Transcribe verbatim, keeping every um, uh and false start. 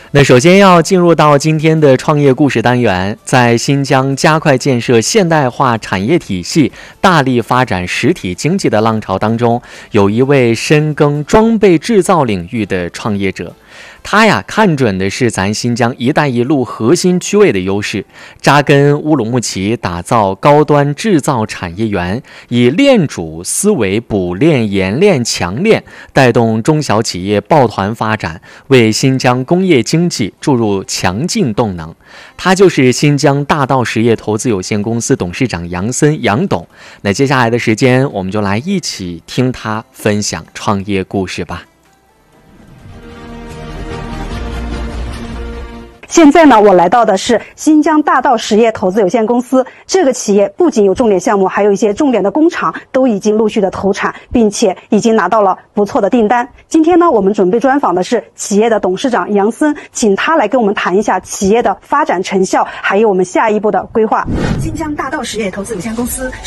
那首先要进入到今天的创业故事单元，在新疆加快建设现代化产业体系、大力发展实体经济的浪潮当中，有一位深耕装备制造领域的创业者。他呀，看准的是咱新疆“一带一路”核心区位的优势，扎根乌鲁木齐，打造高端制造产业园，以链主思维补链、冶炼、强链，带动中小企业抱团发展，为新疆工业经济注入强劲动能。他就是新疆大道实业投资有限公司董事长杨森杨董。那接下来的时间，我们就来一起听他分享创业故事吧。 现在呢，我来到的是新疆大道实业投资有限公司。这个企业不仅有重点项目，还有一些重点的工厂都已经陆续的投产，并且已经拿到了不错的订单。今天呢，我们准备专访的是企业的董事长杨森，请他来跟我们谈一下企业的发展成效，还有我们下一步的规划。新疆大道实业投资有限公司